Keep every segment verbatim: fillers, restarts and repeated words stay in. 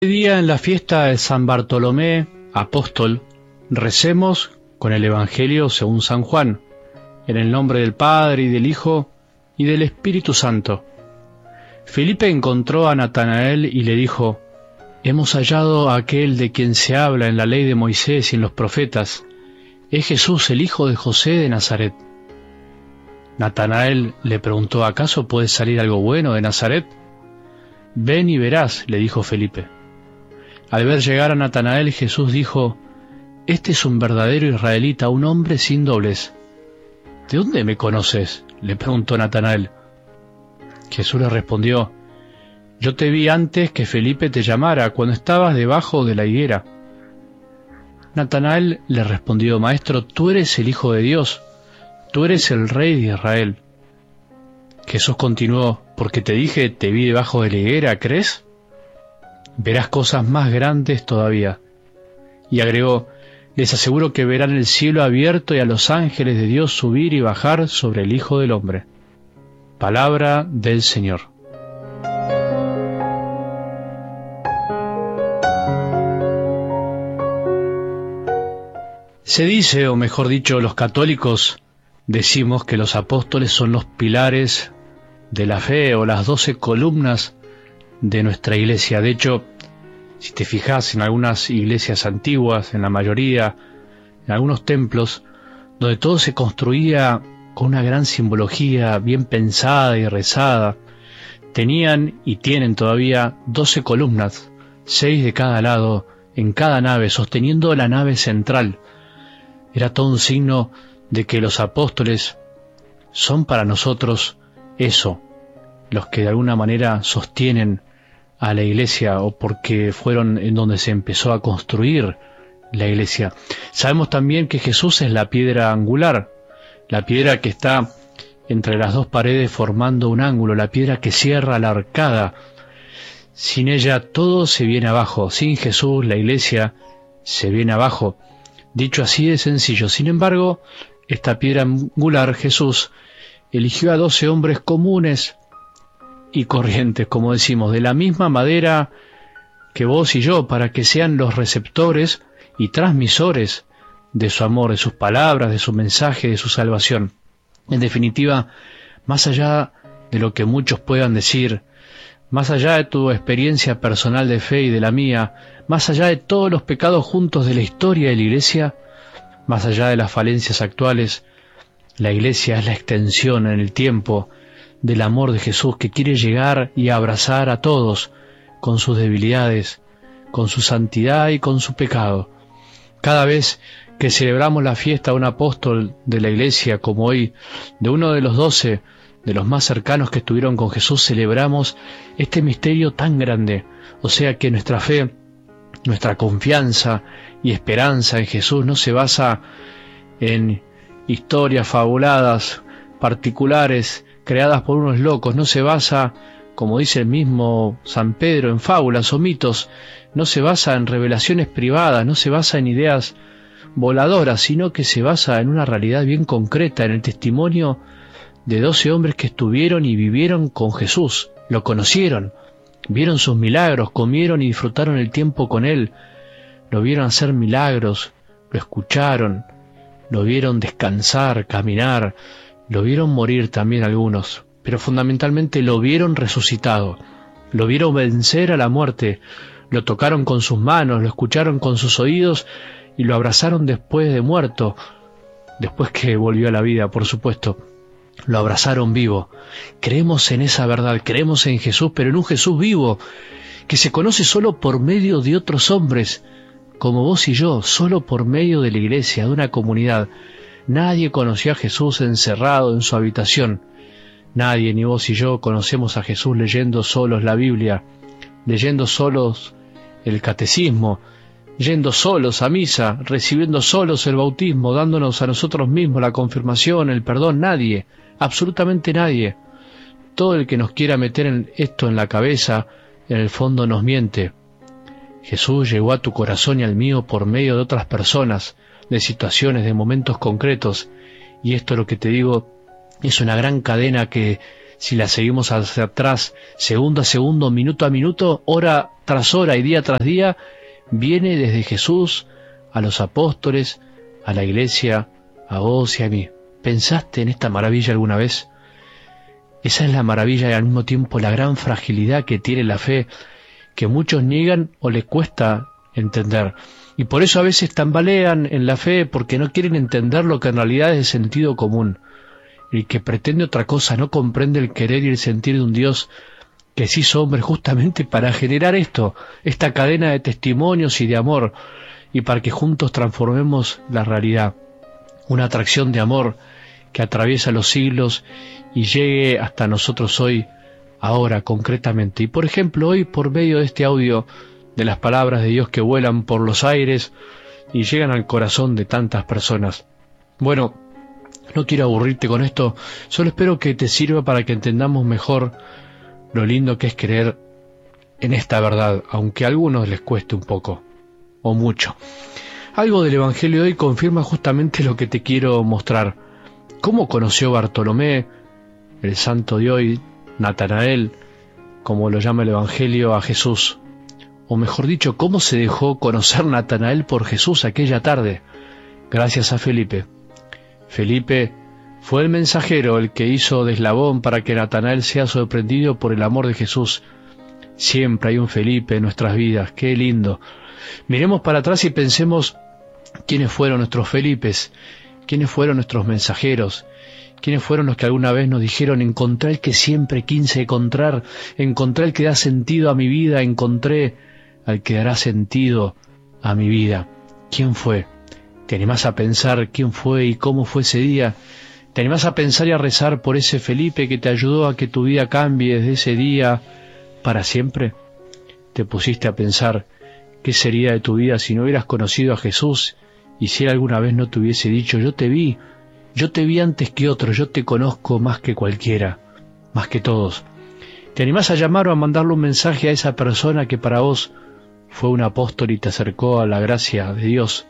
Hoy día en la fiesta de San Bartolomé, apóstol, recemos con el Evangelio según San Juan, en el nombre del Padre y del Hijo y del Espíritu Santo. Felipe encontró a Natanael y le dijo: «Hemos hallado a aquel de quien se habla en la ley de Moisés y en los profetas. Es Jesús, el hijo de José de Nazaret». Natanael le preguntó: «¿Acaso puede salir algo bueno de Nazaret?». «Ven y verás», le dijo Felipe. Al ver llegar a Natanael, Jesús dijo: «Este es un verdadero israelita, un hombre sin doblez». «¿De dónde me conoces?», le preguntó Natanael. Jesús le respondió: «Yo te vi antes que Felipe te llamara, cuando estabas debajo de la higuera». Natanael le respondió: «Maestro, tú eres el Hijo de Dios, tú eres el Rey de Israel». Jesús continuó: «Porque te dije, te vi debajo de la higuera, ¿crees? Verás cosas más grandes todavía». Y agregó: «Les aseguro que verán el cielo abierto y a los ángeles de Dios subir y bajar sobre el Hijo del Hombre». Palabra del Señor. Se dice, o mejor dicho, los católicos decimos que los apóstoles son los pilares de la fe o las doce columnas de nuestra iglesia. De hecho, si te fijas en algunas iglesias antiguas, en la mayoría, en algunos templos, donde todo se construía con una gran simbología bien pensada y rezada, tenían y tienen todavía doce columnas, seis de cada lado, en cada nave, sosteniendo la nave central. Era todo un signo de que los apóstoles son para nosotros eso, los que de alguna manera sostienen a la iglesia, o porque fueron en donde se empezó a construir la iglesia. Sabemos también que Jesús es la piedra angular, la piedra que está entre las dos paredes formando un ángulo, la piedra que cierra la arcada. Sin ella todo se viene abajo, sin Jesús la iglesia se viene abajo. Dicho así de sencillo. Sin embargo, esta piedra angular, Jesús, eligió a doce hombres comunes y corrientes, como decimos, de la misma madera que vos y yo, para que sean los receptores y transmisores de su amor, de sus palabras, de su mensaje, de su salvación. En definitiva, más allá de lo que muchos puedan decir, más allá de tu experiencia personal de fe y de la mía, más allá de todos los pecados juntos de la historia de la Iglesia, más allá de las falencias actuales, la Iglesia es la extensión en el tiempo del amor de Jesús, que quiere llegar y abrazar a todos con sus debilidades, con su santidad y con su pecado. Cada vez que celebramos la fiesta de un apóstol de la Iglesia, como hoy, de uno de los doce, de los más cercanos que estuvieron con Jesús, celebramos este misterio tan grande. O sea que nuestra fe, nuestra confianza y esperanza en Jesús no se basa en historias fabuladas, particulares, creadas por unos locos, no se basa, como dice el mismo San Pedro, en fábulas o mitos, no se basa en revelaciones privadas, no se basa en ideas voladoras, sino que se basa en una realidad bien concreta, en el testimonio de doce hombres que estuvieron y vivieron con Jesús, lo conocieron, vieron sus milagros, comieron y disfrutaron el tiempo con Él, lo vieron hacer milagros, lo escucharon, lo vieron descansar, caminar, lo vieron morir también algunos, pero fundamentalmente lo vieron resucitado, lo vieron vencer a la muerte, lo tocaron con sus manos, lo escucharon con sus oídos y lo abrazaron después de muerto, después que volvió a la vida, por supuesto. Lo abrazaron vivo. Creemos en esa verdad, creemos en Jesús, pero en un Jesús vivo, que se conoce solo por medio de otros hombres, como vos y yo, solo por medio de la iglesia, de una comunidad. Nadie conoció a Jesús encerrado en su habitación. Nadie, ni vos y yo, conocemos a Jesús leyendo solos la Biblia, leyendo solos el catecismo, yendo solos a misa, recibiendo solos el bautismo, dándonos a nosotros mismos la confirmación, el perdón. Nadie, absolutamente nadie. Todo el que nos quiera meter en esto en la cabeza, en el fondo nos miente. Jesús llegó a tu corazón y al mío por medio de otras personas, de situaciones, de momentos concretos, y esto, lo que te digo, es una gran cadena que si la seguimos hacia atrás, segundo a segundo, minuto a minuto, hora tras hora y día tras día, viene desde Jesús a los apóstoles, a la iglesia, a vos y a mí. ¿Pensaste en esta maravilla alguna vez? Esa es la maravilla y al mismo tiempo la gran fragilidad que tiene la fe, que muchos niegan o les cuesta entender. Y por eso a veces tambalean en la fe, porque no quieren entender lo que en realidad es el sentido común. El que pretende otra cosa no comprende el querer y el sentir de un Dios que se hizo hombre justamente para generar esto, esta cadena de testimonios y de amor, y para que juntos transformemos la realidad. Una atracción de amor que atraviesa los siglos y llegue hasta nosotros hoy, ahora concretamente. Y por ejemplo, hoy por medio de este audio, de las palabras de Dios que vuelan por los aires y llegan al corazón de tantas personas. Bueno, no quiero aburrirte con esto, solo espero que te sirva para que entendamos mejor lo lindo que es creer en esta verdad, aunque a algunos les cueste un poco, o mucho. Algo del Evangelio de hoy confirma justamente lo que te quiero mostrar. ¿Cómo conoció Bartolomé, el santo de hoy, Natanael, como lo llama el Evangelio, a Jesús? O mejor dicho, ¿cómo se dejó conocer Natanael por Jesús aquella tarde? Gracias a Felipe. Felipe fue el mensajero, el que hizo de eslabón para que Natanael sea sorprendido por el amor de Jesús. Siempre hay un Felipe en nuestras vidas, qué lindo. Miremos para atrás y pensemos quiénes fueron nuestros Felipes, quiénes fueron nuestros mensajeros, quiénes fueron los que alguna vez nos dijeron: encontré el que siempre quise encontrar, encontré el que da sentido a mi vida, encontré al que dará sentido a mi vida. ¿Quién fue? ¿Te animás a pensar quién fue y cómo fue ese día? ¿Te animás a pensar y a rezar por ese Felipe que te ayudó a que tu vida cambie desde ese día para siempre? ¿Te pusiste a pensar qué sería de tu vida si no hubieras conocido a Jesús y si él alguna vez no te hubiese dicho: yo te vi, yo te vi antes que otros, yo te conozco más que cualquiera, más que todos? ¿Te animás a llamar o a mandarle un mensaje a esa persona que para vos fue un apóstol y te acercó a la gracia de Dios,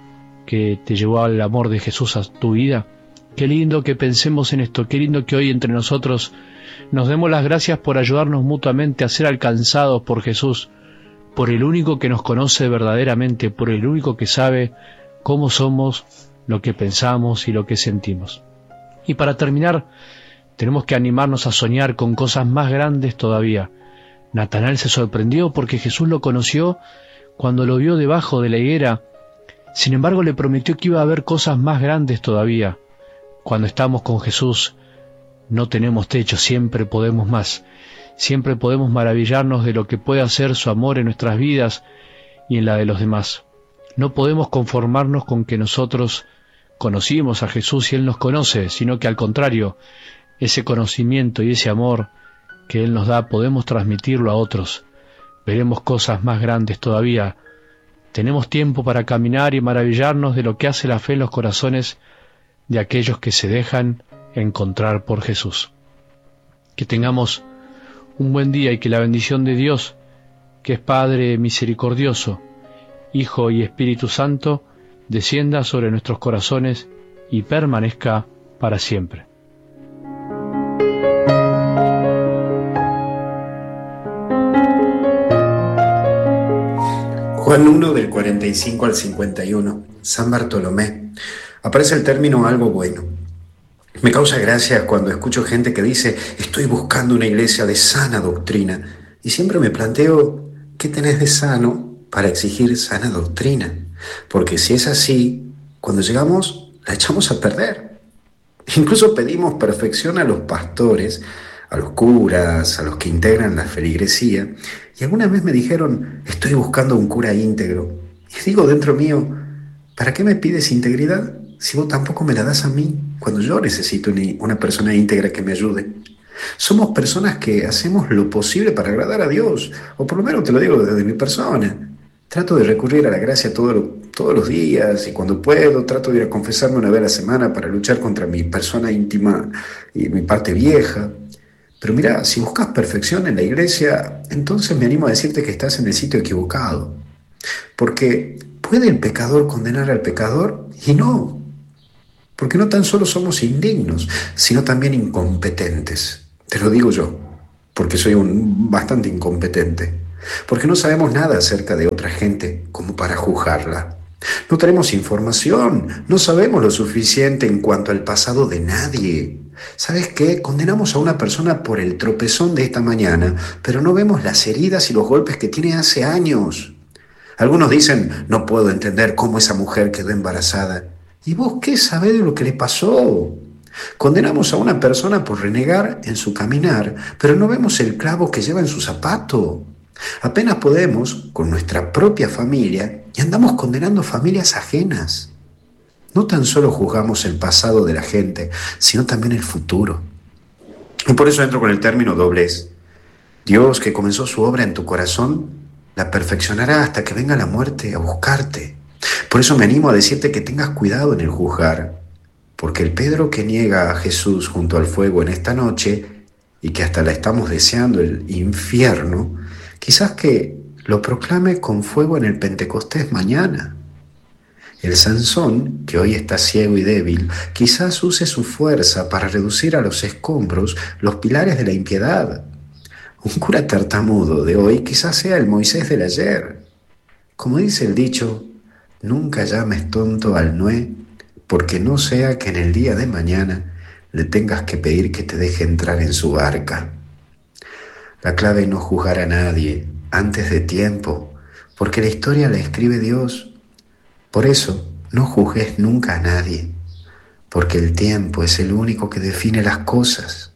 que te llevó al amor de Jesús a tu vida? Qué lindo que pensemos en esto, qué lindo que hoy entre nosotros nos demos las gracias por ayudarnos mutuamente a ser alcanzados por Jesús, por el único que nos conoce verdaderamente, por el único que sabe cómo somos, lo que pensamos y lo que sentimos. Y para terminar, tenemos que animarnos a soñar con cosas más grandes todavía. Natanael se sorprendió porque Jesús lo conoció cuando lo vio debajo de la higuera. Sin embargo, le prometió que iba a haber cosas más grandes todavía. Cuando estamos con Jesús, no tenemos techo, siempre podemos más. Siempre podemos maravillarnos de lo que puede hacer su amor en nuestras vidas y en la de los demás. No podemos conformarnos con que nosotros conocimos a Jesús y Él nos conoce, sino que al contrario, ese conocimiento y ese amor que Él nos da podemos transmitirlo a otros. Veremos cosas más grandes todavía. Tenemos tiempo para caminar y maravillarnos de lo que hace la fe en los corazones de aquellos que se dejan encontrar por Jesús. Que tengamos un buen día y que la bendición de Dios, que es Padre misericordioso, Hijo y Espíritu Santo, descienda sobre nuestros corazones y permanezca para siempre. Juan uno, del cuarenta y cinco al cincuenta y uno, San Bartolomé. Aparece el término algo bueno. Me causa gracia cuando escucho gente que dice: estoy buscando una iglesia de sana doctrina. Y siempre me planteo: ¿qué tenés de sano para exigir sana doctrina? Porque si es así, cuando llegamos la echamos a perder. Incluso pedimos perfección a los pastores, a los curas, a los que integran la feligresía. Y alguna vez me dijeron: estoy buscando un cura íntegro. Y digo dentro mío: ¿para qué me pides integridad si vos tampoco me la das a mí cuando yo necesito una persona íntegra que me ayude? Somos personas que hacemos lo posible para agradar a Dios, o por lo menos te lo digo desde mi persona. Trato de recurrir a la gracia todo lo, todos los días, y cuando puedo trato de ir a confesarme una vez a la semana para luchar contra mi persona íntima y mi parte vieja. Pero mira, si buscas perfección en la iglesia, entonces me animo a decirte que estás en el sitio equivocado. Porque ¿puede el pecador condenar al pecador? Y no, porque no tan solo somos indignos, sino también incompetentes. Te lo digo yo, porque soy un bastante incompetente, porque no sabemos nada acerca de otra gente como para juzgarla. No tenemos información, no sabemos lo suficiente en cuanto al pasado de nadie. ¿Sabes qué? Condenamos a una persona por el tropezón de esta mañana, pero no vemos las heridas y los golpes que tiene hace años. Algunos dicen, no puedo entender cómo esa mujer quedó embarazada. ¿Y vos qué sabés de lo que le pasó? Condenamos a una persona por renegar en su caminar, pero no vemos el clavo que lleva en su zapato. Apenas podemos con nuestra propia familia y andamos condenando familias ajenas. No tan solo juzgamos el pasado de la gente, sino también el futuro. Y por eso entro con el término doblez. Dios, que comenzó su obra en tu corazón, la perfeccionará hasta que venga la muerte a buscarte. Por eso me animo a decirte que tengas cuidado en el juzgar, porque el Pedro que niega a Jesús junto al fuego en esta noche, y que hasta la estamos deseando el infierno, quizás que lo proclame con fuego en el Pentecostés mañana. El Sansón, que hoy está ciego y débil, quizás use su fuerza para reducir a los escombros los pilares de la impiedad. Un cura tartamudo de hoy quizás sea el Moisés del ayer. Como dice el dicho, nunca llames tonto al nué, porque no sea que en el día de mañana le tengas que pedir que te deje entrar en su barca. La clave es no juzgar a nadie antes de tiempo, porque la historia la escribe Dios. Por eso, no juzgues nunca a nadie, porque el tiempo es el único que define las cosas.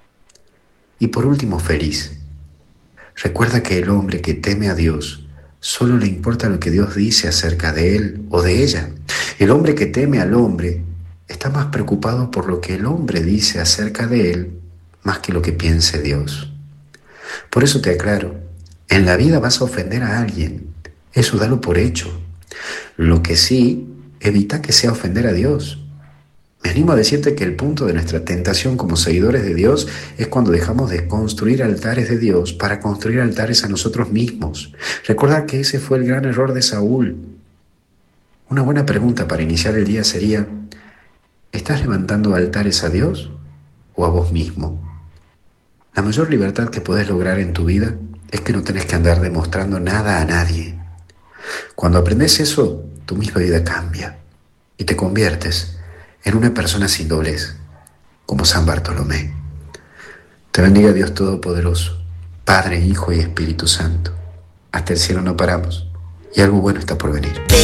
Y por último, feliz. Recuerda que el hombre que teme a Dios solo le importa lo que Dios dice acerca de él o de ella. El hombre que teme al hombre está más preocupado por lo que el hombre dice acerca de él más que lo que piense Dios. Por eso te aclaro, en la vida vas a ofender a alguien, eso dalo por hecho. Lo que sí, evita que sea ofender a Dios. Me animo a decirte que el punto de nuestra tentación como seguidores de Dios es cuando dejamos de construir altares de Dios para construir altares a nosotros mismos. Recuerda que ese fue el gran error de Saúl. Una buena pregunta para iniciar el día sería, ¿estás levantando altares a Dios o a vos mismo? La mayor libertad que podés lograr en tu vida es que no tenés que andar demostrando nada a nadie. Cuando aprendes eso, tu misma vida cambia y te conviertes en una persona sin doblez, como San Bartolomé. Te bendiga Dios Todopoderoso, Padre, Hijo y Espíritu Santo. Hasta el cielo no paramos y algo bueno está por venir.